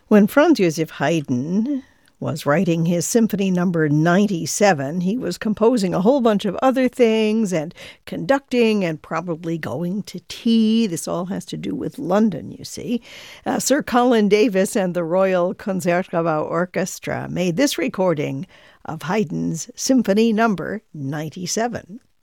When Franz Joseph Haydn was writing his Symphony Number 97, he was composing a whole bunch of other things and conducting and probably going to tea. This all has to do with London, you see. Sir Colin Davis and the Royal Concertgebouw Orchestra made this recording of Haydn's Symphony Number 97.